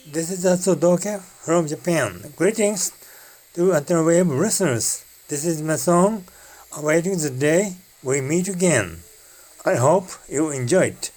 This is Atsudoke from Japan. Greetings to Antenna Wave listeners. This is my song, Awaiting the Day We Meet Again. I hope you enjoy it.